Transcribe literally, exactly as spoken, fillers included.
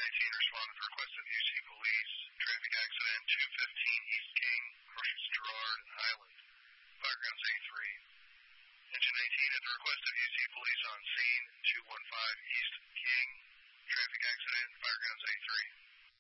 nineteen, respond at the request of U C Police. Traffic accident two fifteen East King, crosses Gerard and Highland. Firegrounds A three. Engine nineteen, at the request of U C Police on scene, two one five East King. Traffic accident, Firegrounds A three.